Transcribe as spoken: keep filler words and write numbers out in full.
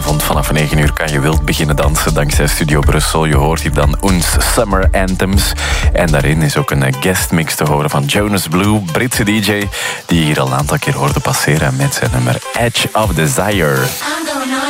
Vanavond vanaf negen uur kan je wild beginnen dansen dankzij Studio Brussel. Je hoort hier dan Ons Summer Anthems. En daarin is ook een guestmix te horen van Jonas Blue, Britse D J, die je hier al een aantal keer hoorde passeren met zijn nummer Edge of Desire.